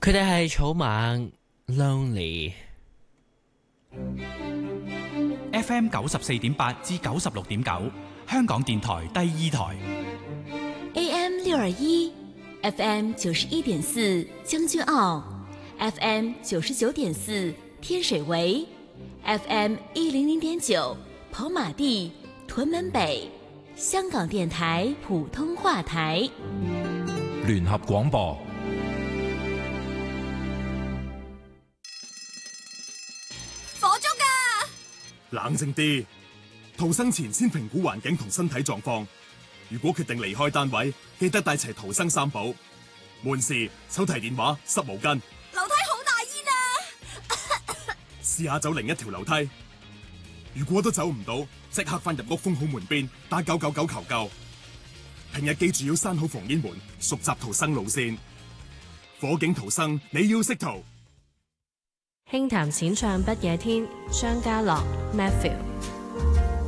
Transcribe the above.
佢哋係草蜢 Lonely。 FM 94.8至96.9，香港電台第二台。 AM 621 FM 91.4將軍澳 FM 99.4天水圍 FM 100.9跑馬地屯門北，香港電台普通話台聯合廣播。 火燭啊！ 冷靜啲，逃生前先評估環境同身體狀況。如果決定離開單位，記得帶齊逃生三寶：門匙、手提電話、濕毛巾。 樓梯好大煙啊！ 試下走另一條樓梯。如果都走唔到，即刻翻入屋封好門邊，打999求救。平日記住要閂好防煙門，熟習逃生路線。火警逃生，你要識逃。 輕談淺唱不夜天，張家樂 Matthew。